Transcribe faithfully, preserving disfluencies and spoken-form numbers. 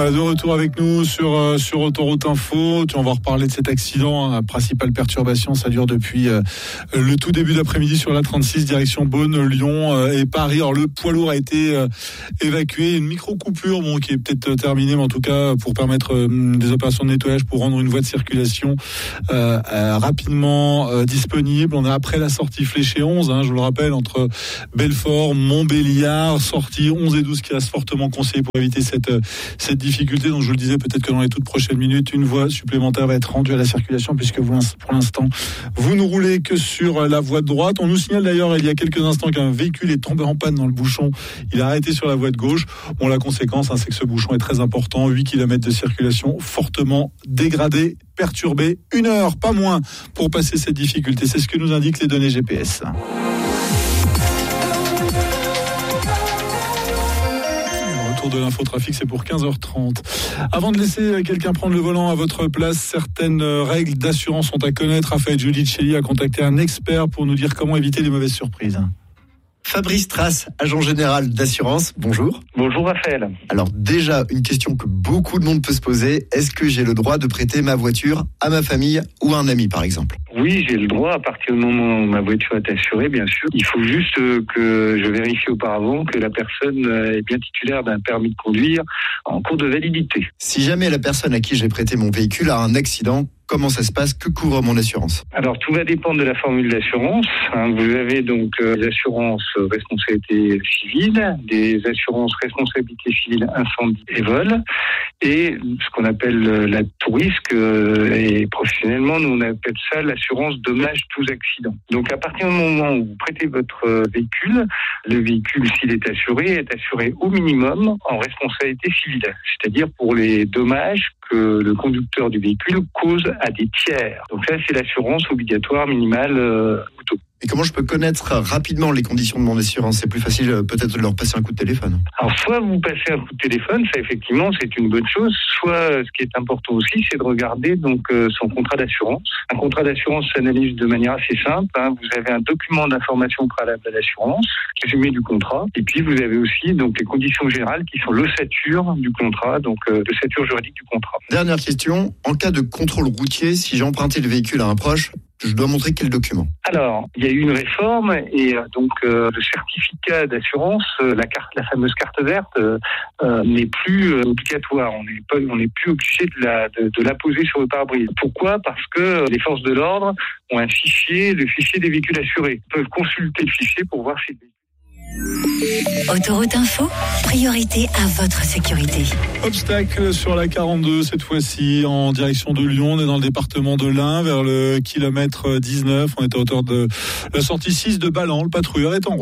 De retour avec nous sur, euh, sur Autoroute Info. On va reparler de cet accident. Hein. Principale perturbation, ça dure depuis euh, le tout début d'après-midi sur la trente-six, direction Beaune, Lyon euh, et Paris. Alors le poids lourd a été euh, évacué. Une micro-coupure bon, qui est peut-être terminée, mais en tout cas pour permettre euh, des opérations de nettoyage pour rendre une voie de circulation euh, euh, rapidement euh, disponible. On est après la sortie fléchée onze, hein, je vous le rappelle, entre Belfort, Montbéliard, sortie onze et douze qui reste fortement conseillée pour éviter cette, cette difficulté. Donc je vous le disais, peut-être que dans les toutes prochaines minutes, une voie supplémentaire va être rendue à la circulation puisque vous, pour l'instant, vous ne roulez que sur la voie de droite. On nous signale d'ailleurs il y a quelques instants qu'un véhicule est tombé en panne dans le bouchon. Il a arrêté sur la voie de gauche. Bon, la conséquence, hein, c'est que ce bouchon est très important. huit kilomètres de circulation fortement dégradé, perturbé. Une heure, pas moins, pour passer cette difficulté. C'est ce que nous indiquent les données G P S. De l'infotrafic, c'est pour quinze heures trente. Avant de laisser quelqu'un prendre le volant à votre place, certaines règles d'assurance sont à connaître. Raphaël Giudicelli a contacté un expert pour nous dire comment éviter les mauvaises surprises. Fabrice Trace, agent général d'assurance, bonjour. Bonjour Raphaël. Alors déjà, une question que beaucoup de monde peut se poser, est-ce que j'ai le droit de prêter ma voiture à ma famille ou à un ami par exemple ? Oui, j'ai le droit à partir du moment où ma voiture est assurée, bien sûr. Il faut juste que je vérifie auparavant que la personne est bien titulaire d'un permis de conduire en cours de validité. Si jamais la personne à qui j'ai prêté mon véhicule a un accident, comment ça se passe ? Que couvre mon assurance ? Alors, tout va dépendre de la formule d'assurance. Hein, vous avez donc euh, des assurances responsabilité civile, des assurances responsabilité civile incendie et vol, et ce qu'on appelle euh, la tout risque, euh, et professionnellement, nous on appelle ça l'assurance dommages tous accidents. Donc, à partir du moment où vous prêtez votre euh, véhicule, le véhicule, s'il est assuré, est assuré au minimum en responsabilité civile, c'est-à-dire pour les dommages que le conducteur du véhicule cause à des tiers. Donc ça, c'est l'assurance obligatoire minimale euh, auto. Et comment je peux connaître rapidement les conditions de mon assurance ? C'est plus facile peut-être de leur passer un coup de téléphone. Alors soit vous passez un coup de téléphone, ça effectivement c'est une bonne chose, soit ce qui est important aussi c'est de regarder donc euh, son contrat d'assurance. Un contrat d'assurance s'analyse de manière assez simple, hein. Vous avez un document d'information préalable à l'assurance, résumé du contrat, et puis vous avez aussi donc les conditions générales qui sont l'ossature du contrat, donc euh, l'ossature juridique du contrat. Dernière question, en cas de contrôle routier, si j'ai emprunté le véhicule à un proche, je dois montrer quel document ? Alors, il y a eu une réforme et euh, donc euh, le certificat d'assurance, euh, la carte, la fameuse carte verte, euh, euh, n'est plus euh, obligatoire. On n'est pas, on n'est plus obligé de la de, de l'apposer sur le pare-brise. Pourquoi ? Parce que les forces de l'ordre ont un fichier, le fichier des véhicules assurés. Ils peuvent consulter le fichier pour voir si. Autoroute Info, priorité à votre sécurité. Obstacle sur la quarante-deux, cette fois-ci en direction de Lyon. On est dans le département de l'Ain, vers le kilomètre dix-neuf. On est à hauteur de la sortie six de Ballan. Le patrouilleur est en route.